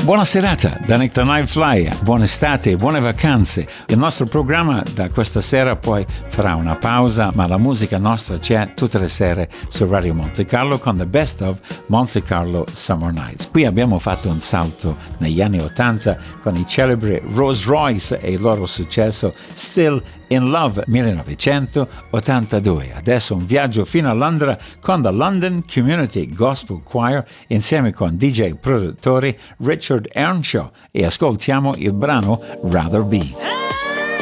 Buona serata da Nick the Night Flyer, buona estate, buone vacanze. Il nostro programma da questa sera poi farà una pausa, ma la musica nostra c'è tutte le sere su Radio Monte Carlo con The Best of Monte Carlo Summer Nights. Qui abbiamo fatto un salto negli anni 80 con i celebri Rose Royce e il loro successo Still in Love 1982. Adesso un viaggio fino a Londra con la London Community Gospel Choir insieme con DJ produttori Richard Earnshaw e ascoltiamo il brano Rather Be.